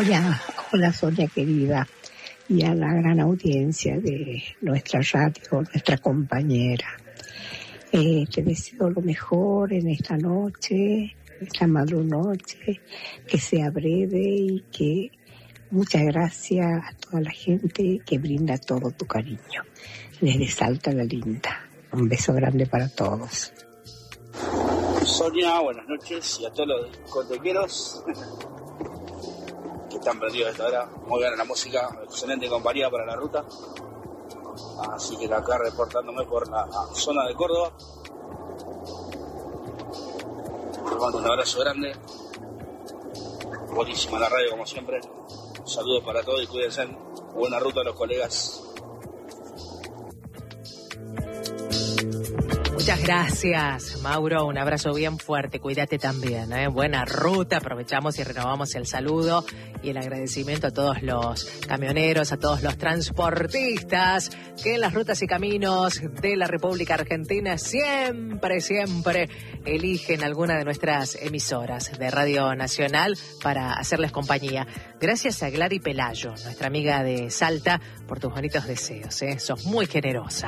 Hola Sonia querida, y a la gran audiencia de nuestra radio, nuestra compañera. Te deseo lo mejor en esta noche, esta madrunoche, que sea breve y que muchas gracias a toda la gente que brinda todo tu cariño. Desde Salta la Linda. Un beso grande para todos. Sonia, buenas noches, y a todos los discotequeros que están prendidos a esta hora. Muy buena la música, excelente compañía para la ruta. Así que acá reportándome por la zona de Córdoba. Les mando un abrazo grande. Buenísima la radio como siempre. Saludos para todos y cuídense. Buena ruta a los colegas. Muchas gracias, Mauro. Un abrazo bien fuerte. Cuídate también, ¿eh? Buena ruta. Aprovechamos y renovamos el saludo y el agradecimiento a todos los camioneros, a todos los transportistas que en las rutas y caminos de la República Argentina siempre eligen alguna de nuestras emisoras de Radio Nacional para hacerles compañía. Gracias a Gladys Pelayo, nuestra amiga de Salta, por tus bonitos deseos, ¿eh? Sos muy generosa.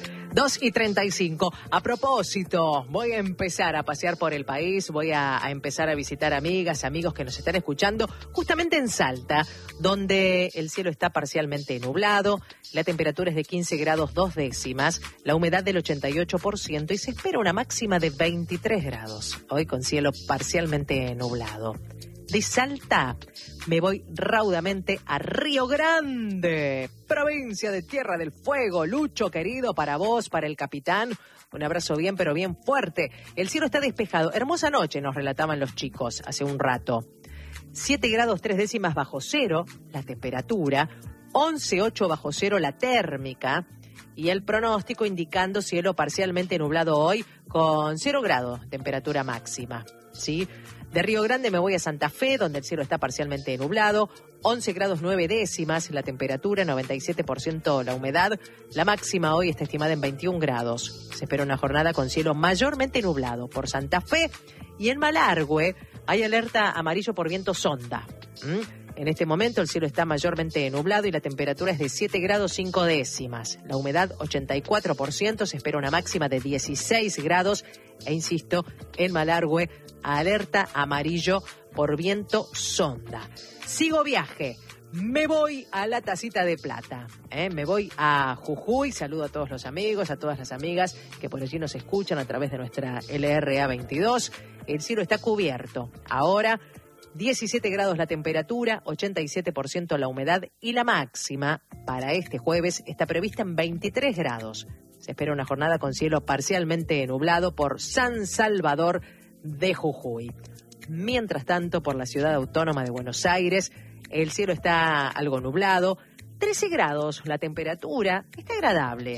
2:35. A propósito, voy a empezar a pasear por el país, voy a empezar a visitar amigas, amigos que nos están escuchando justamente en Salta, donde el cielo está parcialmente nublado, la temperatura es de 15 grados 2 décimas, la humedad del 88% y se espera una máxima de 23 grados, hoy con cielo parcialmente nublado. De Salta me voy raudamente a Río Grande, provincia de Tierra del Fuego. Lucho, querido, para vos, para el capitán, un abrazo bien, pero bien fuerte. El cielo está despejado. Hermosa noche, nos relataban los chicos hace un rato. 7 grados 3 décimas bajo cero, la temperatura. 11,8 bajo cero, la térmica. Y el pronóstico indicando cielo parcialmente nublado hoy con 0 grados, temperatura máxima, ¿sí? De Río Grande me voy a Santa Fe, donde el cielo está parcialmente nublado, 11 grados 9 décimas, la temperatura, 97% la humedad. La máxima hoy está estimada en 21 grados. Se espera una jornada con cielo mayormente nublado por Santa Fe, y en Malargüe hay alerta amarillo por viento sonda. En este momento el cielo está mayormente nublado y la temperatura es de 7 grados 5 décimas. La humedad 84%, se espera una máxima de 16 grados. E insisto, en Malargüe, alerta amarillo por viento sonda. Sigo viaje. Me voy a la Tacita de Plata, me voy a Jujuy. Saludo a todos los amigos, a todas las amigas que por allí nos escuchan a través de nuestra LRA 22. El cielo está cubierto. Ahora 17 grados la temperatura, 87% la humedad y la máxima para este jueves está prevista en 23 grados. Se espera una jornada con cielo parcialmente nublado por San Salvador de Jujuy. Mientras tanto, por la ciudad autónoma de Buenos Aires, el cielo está algo nublado, 13 grados la temperatura, está agradable.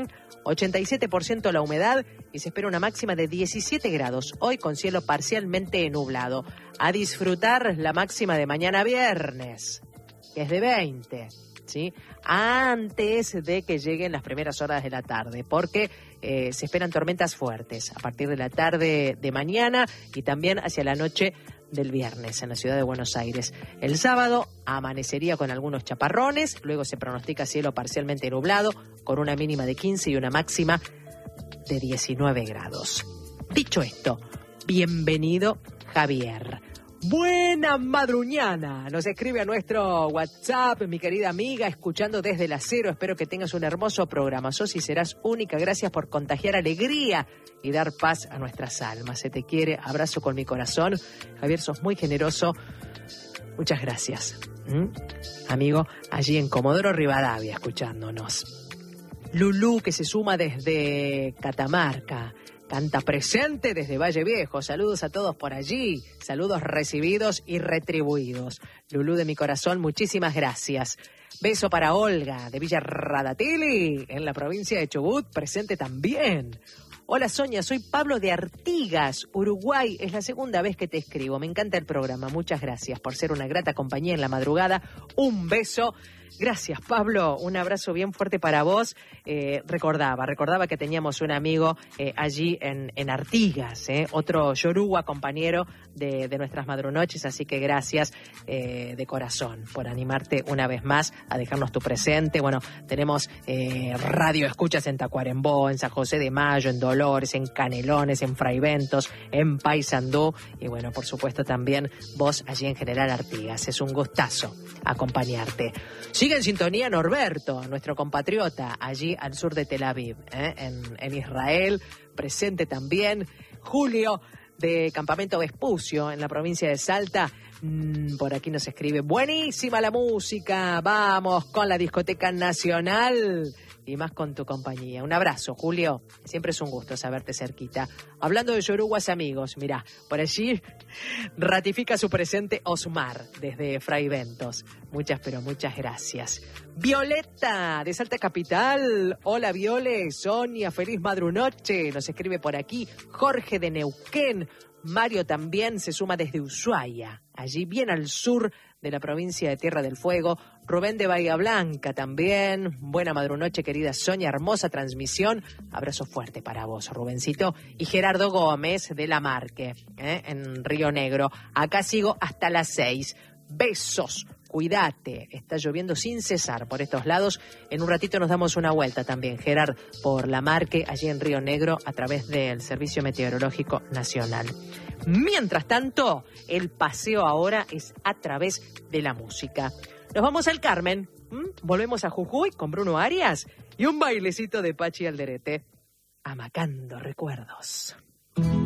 87% la humedad y se espera una máxima de 17 grados, hoy con cielo parcialmente nublado. A disfrutar la máxima de mañana viernes, que es de 20, ¿sí? Antes de que lleguen las primeras horas de la tarde, porque se esperan tormentas fuertes a partir de la tarde de mañana y también hacia la noche del viernes en la ciudad de Buenos Aires. El sábado amanecería con algunos chaparrones, luego se pronostica cielo parcialmente nublado con una mínima de 15 y una máxima de 19 grados. Dicho esto, bienvenido Javier. Buena madruñana, nos escribe a nuestro WhatsApp, mi querida amiga, escuchando desde la cero. Espero que tengas un hermoso programa. Sos y serás única. Gracias por contagiar alegría y dar paz a nuestras almas. Se te quiere, abrazo con mi corazón. Javier, sos muy generoso. Muchas gracias. Amigo, allí en Comodoro Rivadavia, escuchándonos. Lulú, que se suma desde Catamarca. Canta presente desde Valle Viejo. Saludos a todos por allí. Saludos recibidos y retribuidos. Lulú de mi corazón, muchísimas gracias. Beso para Olga de Villa Radatili, en la provincia de Chubut, presente también. Hola Sonia, soy Pablo de Artigas, Uruguay. Es la segunda vez que te escribo. Me encanta el programa. Muchas gracias por ser una grata compañía en la madrugada. Un beso. Gracias, Pablo. Un abrazo bien fuerte para vos. Recordaba que teníamos un amigo allí en Artigas, otro yoruba compañero de nuestras madrunoches, así que gracias de corazón por animarte una vez más a dejarnos tu presente. Bueno, tenemos radio escuchas en Tacuarembó, en San José de Mayo, en Dolores, en Canelones, en Fraiventos, en Paysandú y bueno, por supuesto también vos allí en General Artigas. Es un gustazo acompañarte. Sigue en sintonía Norberto, nuestro compatriota, allí al sur de Tel Aviv, en Israel, presente también. Julio, de Campamento Vespucio, en la provincia de Salta, por aquí nos escribe, buenísima la música, vamos con la Discoteca Nacional y más con tu compañía. Un abrazo, Julio, siempre es un gusto saberte cerquita. Hablando de yoruguas amigos, mirá, por allí ratifica su presente Osmar, desde Fraiventos. Muchas, pero muchas gracias. Violeta, de Salta Capital. Hola, Viole. Sonia, feliz madrunoche. Nos escribe por aquí. Jorge de Neuquén. Mario también se suma desde Ushuaia, allí bien al sur de la provincia de Tierra del Fuego. Rubén de Bahía Blanca también. Buena madrunoche, querida Sonia. Hermosa transmisión. Abrazo fuerte para vos, Rubencito. Y Gerardo Gómez de La Marque, en Río Negro. Acá sigo hasta las 6. Besos. Cuídate, está lloviendo sin cesar por estos lados. En un ratito nos damos una vuelta también, Gerard, por La Marque, allí en Río Negro, a través del Servicio Meteorológico Nacional. Mientras tanto, el paseo ahora es a través de la música. Nos vamos al Carmen, volvemos a Jujuy con Bruno Arias y un bailecito de Pachi Alderete, amacando recuerdos.